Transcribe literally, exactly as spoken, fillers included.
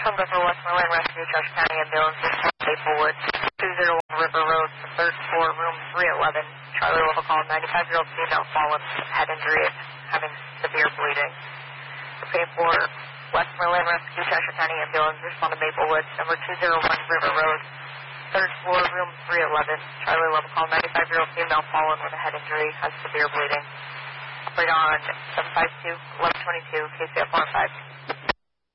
Tunga for Westmoreland Rescue, Church County Ambulance, Maplewood, two oh one River Road, third floor, room three eleven. Charlie level call, ninety-five-year-old female fallen, head injury, having severe bleeding. Okay, for Westmoreland Rescue, Cheshire County Ambulance, respond to Maplewood, number two oh one River Road, third floor, room three eleven. Charlie level call, ninety-five-year-old female fallen with a head injury, has severe bleeding. Operate on seven five two, eleven twenty-two, K C F one five.